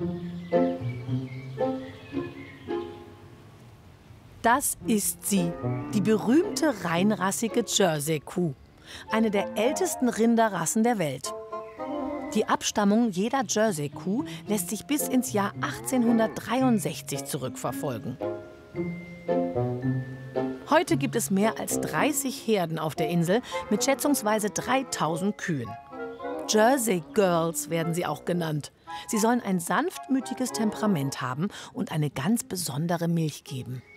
Das ist sie, die berühmte reinrassige Jersey-Kuh, eine der ältesten Rinderrassen der Welt. Die Abstammung jeder Jersey-Kuh lässt sich bis ins Jahr 1863 zurückverfolgen. Heute gibt es mehr als 30 Herden auf der Insel mit schätzungsweise 3000 Kühen. Jersey Girls werden sie auch genannt. Sie sollen ein sanftmütiges Temperament haben und eine ganz besondere Milch geben.